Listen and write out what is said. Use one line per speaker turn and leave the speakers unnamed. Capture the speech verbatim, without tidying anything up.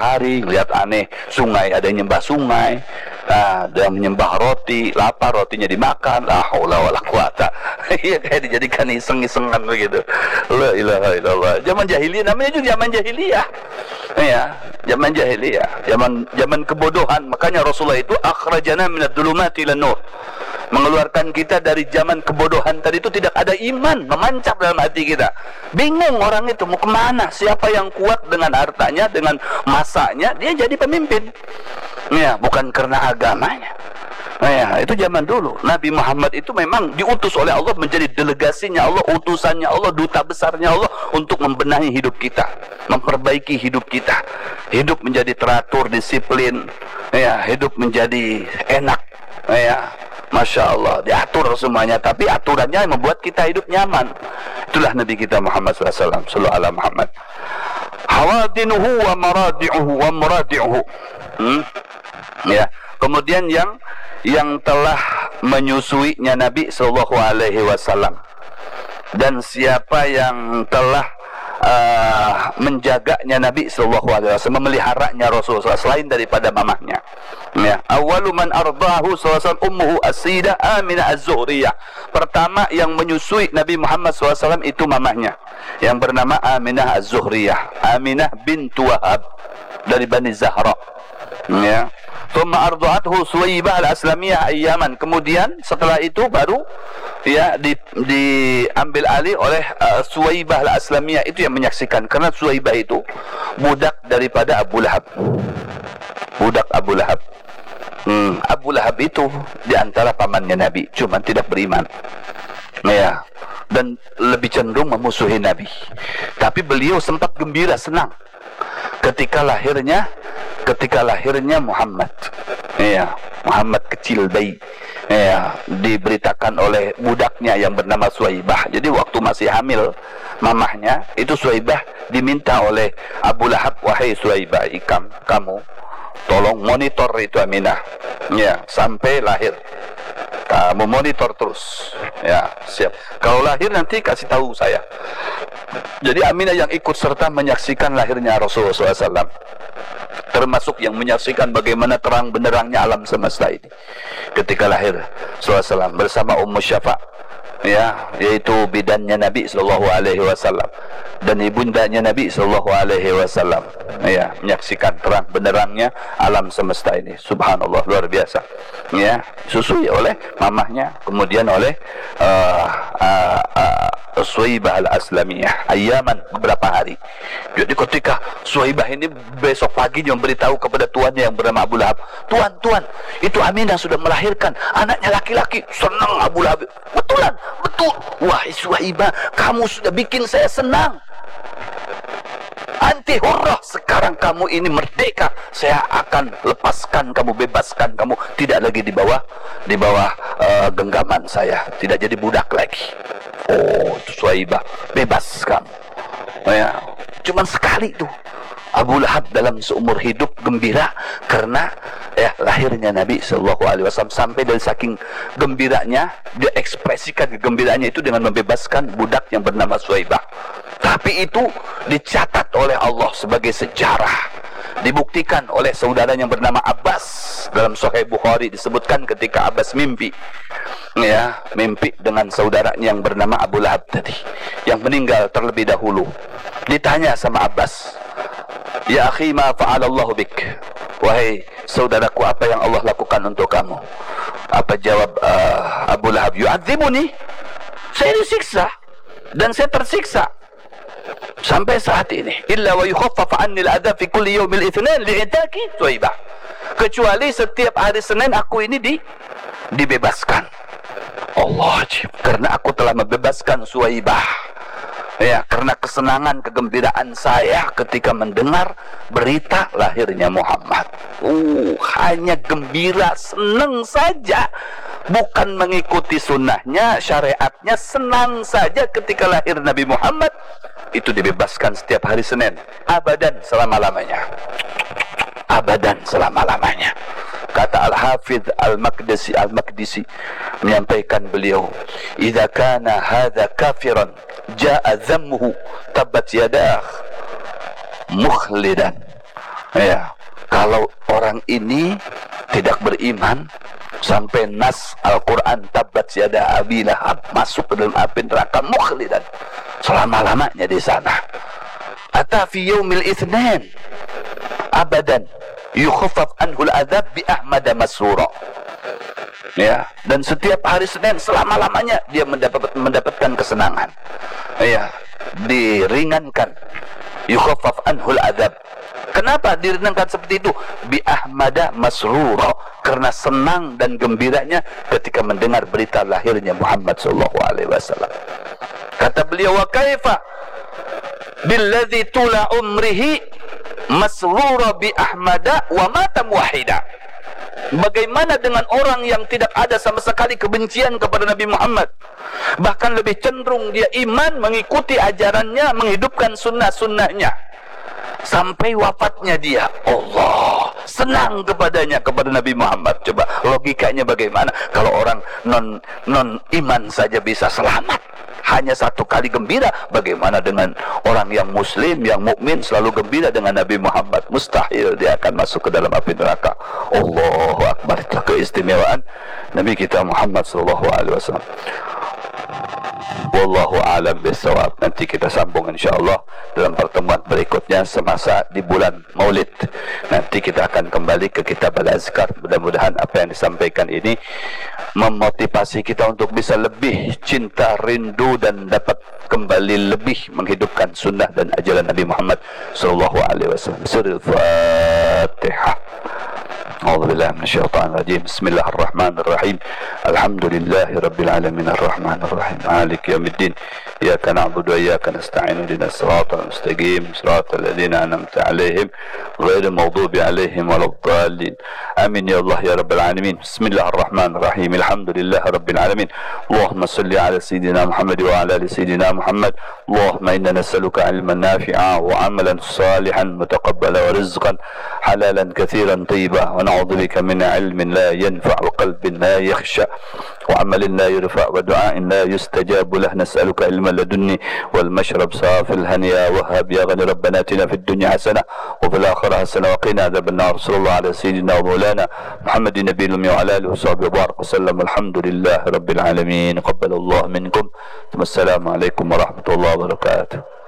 matahari, lihat aneh, sungai ada yang nyembah sungai, nah, ada yang menyembah roti, lapar rotinya dimakan, la haula wala quwata. Iya, kayak dijadikan iseng-isengan begitu. La ilaha illallah. Zaman jahiliyah namanya juga zaman jahiliyah. Ya, zaman jahiliyah, zaman zaman kebodohan. Makanya Rasulullah itu akhrajana minadh dhulumati ilan nur. Mengeluarkan kita dari zaman kebodohan tadi itu tidak ada iman memancap dalam hati kita. Bingung orang itu mau kemana? Siapa yang kuat dengan hartanya, dengan masanya, dia jadi pemimpin. Ya, bukan karena agamanya. Nah, ya, itu zaman dulu. Nabi Muhammad itu memang diutus oleh Allah menjadi delegasinya Allah, utusannya Allah, duta besarnya Allah untuk membenahi hidup kita, memperbaiki hidup kita. Hidup menjadi teratur, disiplin, ya, hidup menjadi enak, ya. Masya Allah, diatur semuanya, tapi aturannya yang membuat kita hidup nyaman. Itulah Nabi kita Muhammad sallallahu alaihi wasallam. Sallallahu ala Muhammad. Hawadinuhu wa maradi'uhu wa muradi'uhu. Hmm? Ya. Kemudian yang yang telah menyusuinya Nabi sallallahu alaihi wasallam, dan siapa yang telah uh, menjaganya Nabi sallallahu alaihi wasallam, memeliharanya Rasulullah selain daripada mamahnya. Ya, awwalu man ardahu sallallahu alaihi wasallam ummuhu as-sayyidah Aminah az-Zuhriyah. Pertama yang menyusui Nabi Muhammad sallallahu alaihi wasallam itu mamahnya yang bernama Aminah az-Zuhriyah, Aminah bintu Wahab dari Bani Zahra. Ya. Thumma arda'athu Suwaibah al-Aslamiyah ayyaman. Kemudian setelah itu baru ya di, diambil alih oleh uh, Suwaibah al-Aslamiyah, itu yang menyaksikan, karena Suwaibah itu budak daripada Abu Lahab. Budak Abu Lahab. Hmm, Abu Lahab itu di antara pamannya Nabi, cuma tidak beriman. Ya, dan lebih cenderung memusuhi Nabi. Tapi beliau sempat gembira, senang ketika lahirnya ketika lahirnya Muhammad. Ya, Muhammad kecil bayi. Ya, diberitakan oleh budaknya yang bernama Suwaibah. Jadi waktu masih hamil mamahnya itu, Suwaibah diminta oleh Abu Lahab, wahai Suwaibah, ikam kamu tolong monitor itu Aminah, ya, sampai lahir. Kamu monitor terus, ya, siap. Kalau lahir nanti kasih tahu saya. Jadi Aminah yang ikut serta menyaksikan lahirnya Rasulullah sallallahu alaihi wasallam, termasuk yang menyaksikan bagaimana terang benderangnya alam semesta ini ketika lahir sallallahu alaihi wasallam bersama Ummu Syafa, ya, yaitu bidannya Nabi sallallahu alaihi wasallam, dan ibundanya Nabi sallallahu alaihi wasallam, ya, menyaksikan terang benderangnya alam semesta ini. Subhanallah, luar biasa. Ya, susui oleh mamahnya, kemudian oleh uh, uh, uh, Suwaibah al-Aslamiyah ayyaman, beberapa hari. Jadi ketika Suwaibah ini besok paginya memberitahu kepada tuannya yang bernama Abu Lahab, Tuan, tuan, itu Aminah sudah melahirkan anaknya laki-laki. Senang Abu Lahab. Betulan, betul. Wah, Suwaibah, kamu sudah bikin saya senang. Anti hurrah, sekarang kamu ini merdeka. Saya akan lepaskan kamu, bebaskan kamu, tidak lagi di bawah di bawah uh, genggaman saya, tidak jadi budak lagi. Oh, itu Suwaibah, bebas kamu. Ya, cuman sekali tuh Abu Lahab dalam seumur hidup gembira karena ya lahirnya Nabi Shallallahu Alaihi Wasallam, sampai dari saking gembiranya dia ekspresikan kegembiraannya itu dengan membebaskan budak yang bernama Suwaibah. Tapi itu dicatat oleh Allah sebagai sejarah, dibuktikan oleh saudaranya yang bernama Abbas. Dalam Sahih Bukhari disebutkan ketika Abbas mimpi, ya, mimpi dengan saudaranya yang bernama Abu Lahab tadi, yang meninggal terlebih dahulu. Ditanya sama Abbas, ya akhi, ma fa'alallahu bik, wahai saudaraku, apa yang Allah lakukan untuk kamu? Apa jawab uh, Abu Lahab? Yu'adzibuni, saya disiksa dan saya tersiksa sampai saat ini. Illa wa yukhaffaf anni al-adab fi kulli yawmil itsnain li'itaki Suwaibah, kecuali setiap hari Senin aku ini di dibebaskan. Allah, karena aku telah membebaskan Suwaibah, ya, karena kesenangan, kegembiraan saya ketika mendengar berita lahirnya Muhammad. Uh, hanya gembira, senang saja, bukan mengikuti sunnahnya, syariatnya, senang saja ketika lahir Nabi Muhammad. Itu dibebaskan setiap hari Senin, abadan selama-lamanya, abadan selama-lamanya. Kata Al-Hafidh Al-Maqdisi Al-Maqdisi menyampaikan beliau, idza kana hadza kafiran jaa dhammuhu tabbat yadah mukhlidan Ya, kalau orang ini tidak beriman sampai nas Al-Quran tabbat yada abi lahab masuk ke dalam api neraka mukhlidan selama-lamanya di sana. Ata fi yaumil itsnain abadan yukhaffaf anhul adzab bi ahmada masrura. Ya, dan setiap hari Senin selama-lamanya dia mendapat mendapatkan kesenangan. Ya, diringankan. Yukhaffaf anhul adzab. Kenapa diringankan seperti itu? Bi ahmada masrura, karena senang dan gembiranya ketika mendengar berita lahirnya Muhammad sallallahu alaihi wasallam. Kata beliau, wa kaifa billadzi tula umrihi masrura bi ahmada wa mata muwahhida. Bagaimana dengan orang yang tidak ada sama sekali kebencian kepada Nabi Muhammad, bahkan lebih cenderung dia iman, mengikuti ajarannya, menghidupkan sunnah-sunnahnya sampai wafatnya dia, Allah senang kepadanya, kepada Nabi Muhammad. Coba logikanya bagaimana kalau orang non non iman saja bisa selamat, hanya satu kali gembira, bagaimana dengan orang yang muslim, yang mukmin selalu gembira dengan Nabi Muhammad? Mustahil dia akan masuk ke dalam api neraka. Allahu Akbar. Itulah keistimewaan Nabi kita Muhammad sallallahu alaihi wasallam. Wallahu a'lam bissawab. Nanti kita sambung insyaallah dalam pertemuan berikutnya semasa di bulan Maulid. Nanti kita akan kembali ke kitab Al-Azkar. Mudah-mudahan apa yang disampaikan ini memotivasi kita untuk bisa lebih cinta, rindu, dan dapat kembali lebih menghidupkan sunnah dan ajaran Nabi Muhammad sallallahu alaihi wasallam. Surah Al-Fatihah. أعوذ بالله من الشيطان الرجيم بسم الله الرحمن الرحيم الحمد لله رب العالمين الرحمن الرحيم مالك يوم الدين إياك نعبد وإياك نستعين اهدنا الصراط المستقيم صراط الذين أنعمت عليهم غير المغضوب عليهم ولا الضالين آمين يا الله يا رب العالمين بسم الله الرحمن الرحيم الحمد لله رب العالمين اللهم صل على سيدنا محمد وعلى آل سيدنا محمد اللهم إنا نسألك علما نافعا وعملا صالحا متقبلا ورزقا حلالا كثيرا طيبا ونعوذ بك من علم لا ينفع وقلب لا يخشى وعمل لا يرفع ودعاء لا يستجاب له نسألك علما لدني والمشرب صافي الهنيا وهاب يا غني ربنا اتنا في الدنيا حسنة وفي الآخرة حسنة وقنا عذاب النار صلى الله على سيدنا ومولانا محمد النبي الأمي وعلى آله وصحبه وبارك وسلم الحمد لله رب العالمين قبل الله منكم ثم السلام عليكم ورحمة الله وبركاته.